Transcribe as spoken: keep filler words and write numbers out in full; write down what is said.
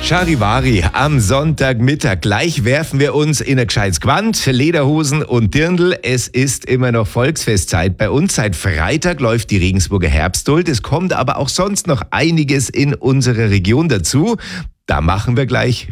Charivari am Sonntagmittag. Gleich werfen wir uns in ein gescheites Gewand, Lederhosen und Dirndl. Es ist immer noch Volksfestzeit bei uns. Seit Freitag läuft die Regensburger Herbstduld. Es kommt aber auch sonst noch einiges in unserer Region dazu. Da machen wir gleich